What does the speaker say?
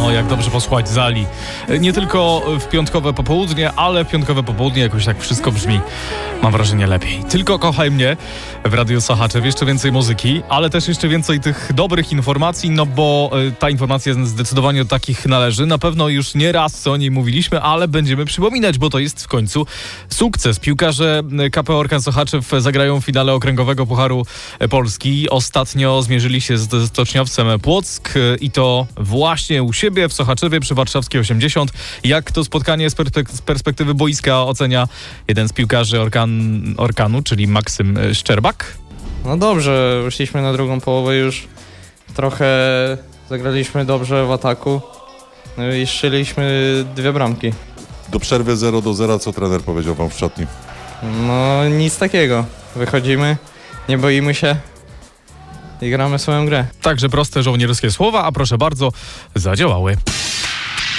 O, jak dobrze posłuchać Zali. Nie tylko w piątkowe popołudnie, ale w piątkowe popołudnie jakoś tak wszystko brzmi, mam wrażenie, lepiej. Tylko kochaj mnie w Radiu Sochaczew. Jeszcze więcej muzyki, ale też jeszcze więcej tych dobrych informacji, no bo ta informacja zdecydowanie do takich należy. Na pewno już nie raz o niej mówiliśmy, ale będziemy przypominać, bo to jest w końcu sukces. Piłkarze KP Orkan Sochaczew zagrają w finale okręgowego Pucharu Polski. Ostatnio zmierzyli się z Stoczniowcem Płock i to właśnie u siebie w Sochaczewie przy Warszawskiej 80. Jak to spotkanie z perspektywy boiska ocenia jeden z piłkarzy Orkanu, czyli Maksym Szczerbak? No dobrze, wyszliśmy na drugą połowę już. Trochę zagraliśmy dobrze w ataku. No i strzeliliśmy 2 bramki. Do przerwy 0-0, co trener powiedział wam w szatni? No nic takiego. Wychodzimy, nie boimy się i gramy swoją grę. Także proste żołnierskie słowa, a proszę bardzo, zadziałały.